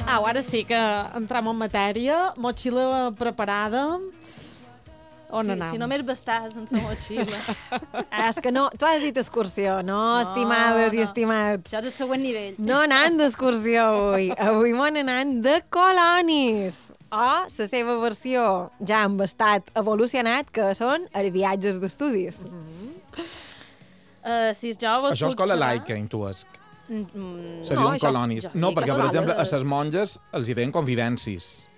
Ara sí que entram en matèria. Motxilla preparada. On anem? Si només bastàs en la motxilla. És que no, tu has dit excursió, no, estimades i estimats. Això és el següent nivell. No anant d'excursió avui. Avui m'han anant de colonis. O la seva versió ja amb estat evolucionat, que són els viatges d'estudis. Si els joves... Això és escola laica, intuesc. Se diuen colonis. No, perquè, per exemple, a les monges els hi deien convivències.